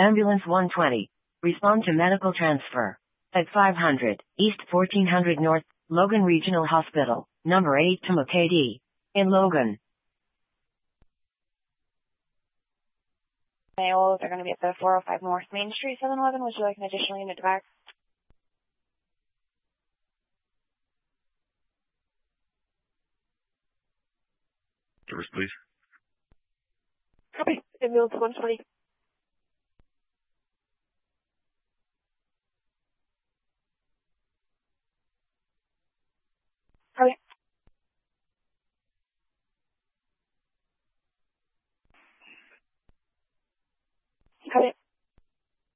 Ambulance 120. Respond to medical transfer. At 500, East 1400 North, Logan Regional Hospital, number 8 to McKD. In Logan. Males are going to be at the 405 North Main Street, 711. Would you like an additional unit to back? Service, please. Copy. Ambulance 120.